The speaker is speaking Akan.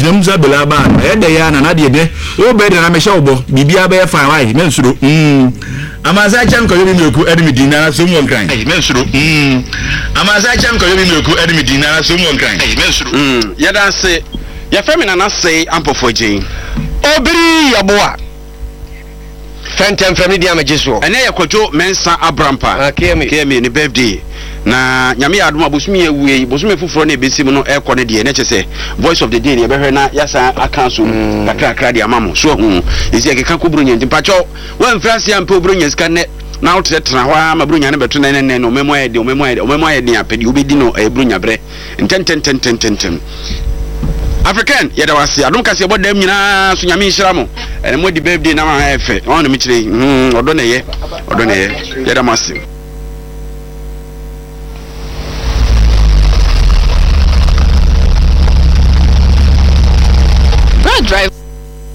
gyinam za bela ba ɛda ya na de de o be de na me hye obo bibia be fa wai mensuro amasa cham ko yobi meku edimi dinara so mu nkran mensuro amasa cham ko yobi meku edimi dinara so mu nkran mensuro yada se ya femina na sei ampofo gyen obiri yaboa fentem family dia majeso ene yakwadwo mensa abrampa kemi ni birthday na nyame adom abosumi ewue bosumi fufuro na ebesim no ekọ ne de ne kyese voice of the day ne behwe na yasa aka so kakra de amamo so hu ezi akeka ko brunya ntimpacho wan frase ampe obrunya sika ne na otetena hwa ma brunya ne beto ne no memo ayede omemo ayede apedi obedi no brunya bre ntenten African yada wasi adom kase bodam nyina so nyame nhira mo ene mo di birthday na ma efe on no mi kire odo ne ye yada masi drive